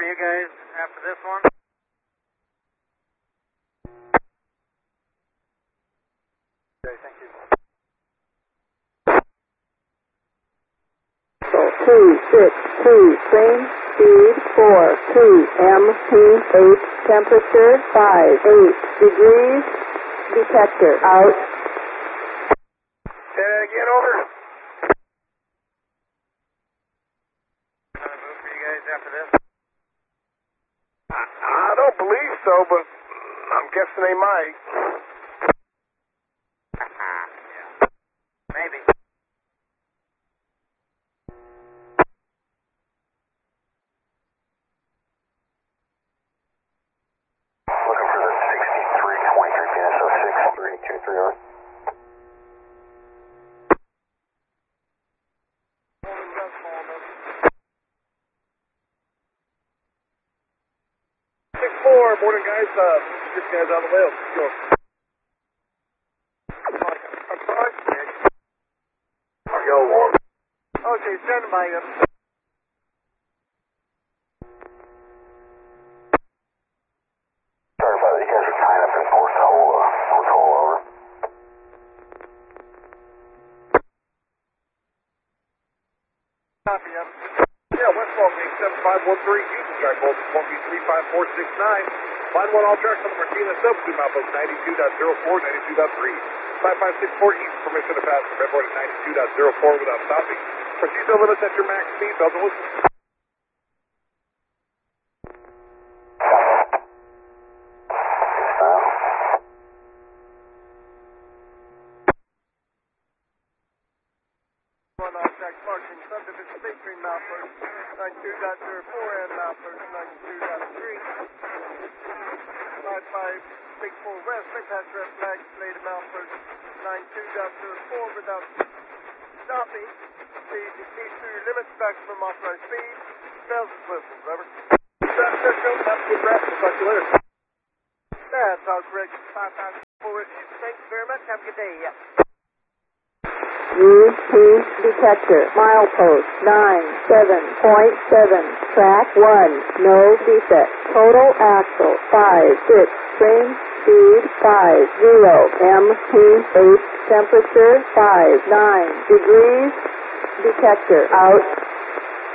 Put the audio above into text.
for you guys after this one. Okay, thank you. 262, train speed 42, MT8, temperature 58 degrees, detector out. Say that again, over. Move for you guys after this. I don't believe so, but I'm guessing they might. Yeah. Maybe. Looking for the 6323 PSO 6323. Morning, guys. This guy's on the way. Let's go. Go, Warren. Okay, stand by. Sorry about that. You guys are tying up in Port Toll over. Copy, Yeah, Westfall Gate 7513, Houston Drive, voltage 1B35469. Line 1, all tracks on the Martinez substitute outpost 92.04, 92.3. 5564 East, permission to pass from airport at 92.04 without stopping. Proceed to limits at your max speed, bells and whistles. Marking subdivision between Malford 92.04 and Malford 92.3. 5564 West, make pass red flag, display to Malford 92.04 without stopping. Proceed to limits back from authorized speed. Bells and whistles, over. That's it, Joe. Have a good rest. We'll talk to you later. That's all correct. 5564. Thank you very much. Have a good day. UP detector, milepost 97.7, track 1, no defect, total axle 56, train speed 50, MT8, temperature 59 degrees, detector out.